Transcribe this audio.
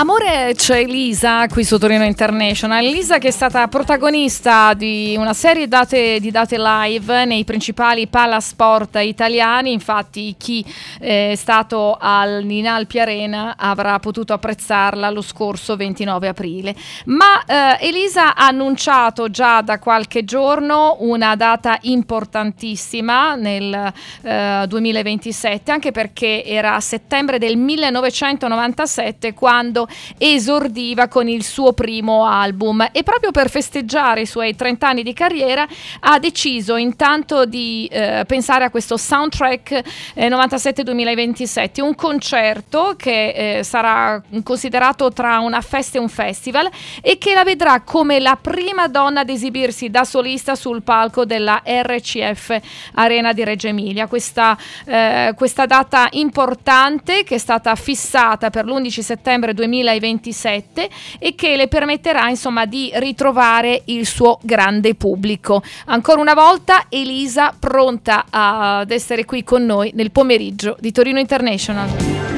Amore, c'è Elisa qui su Torino International. Elisa che è stata protagonista di una serie di date live nei principali palasport italiani. Infatti chi è stato in Alpi Arena avrà potuto apprezzarla lo scorso 29 aprile. Ma Elisa ha annunciato già da qualche giorno una data importantissima nel 2027, anche perché era a settembre del 1997 quando esordiva con il suo primo album, e proprio per festeggiare i suoi 30 anni di carriera ha deciso intanto di pensare a questo soundtrack 97-2027, un concerto che sarà considerato tra una festa e un festival e che la vedrà come la prima donna ad esibirsi da solista sul palco della RCF Arena di Reggio Emilia. Questa data importante che è stata fissata per l'11 settembre 2027 e che le permetterà insomma di ritrovare il suo grande pubblico. Ancora una volta Elisa pronta ad essere qui con noi nel pomeriggio di Torino International.